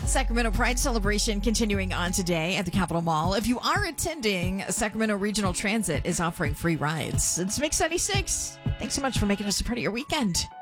Sacramento Pride celebration continuing on today at the Capitol Mall. If you are attending, Sacramento Regional Transit is offering free rides. It's Mix 96. Thanks so much for making us a part of your weekend.